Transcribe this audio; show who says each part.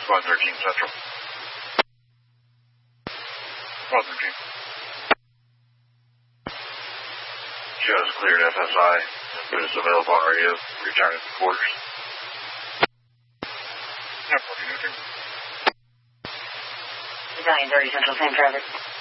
Speaker 1: Squad 13 Central. Squad 13. Just cleared FSI. It is available on radio. Returning to quarters.
Speaker 2: Italian 30 Central, same traffic.